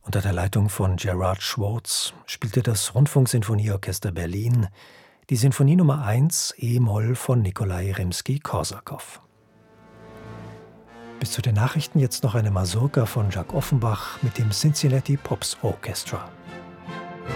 Unter der Leitung von Gerard Schwartz spielte das Rundfunksinfonieorchester Berlin die Sinfonie Nummer 1 e-Moll von Nikolai Rimski-Korsakow. Bis zu den Nachrichten jetzt noch eine Mazurka von Jacques Offenbach mit dem Cincinnati Pops Orchestra.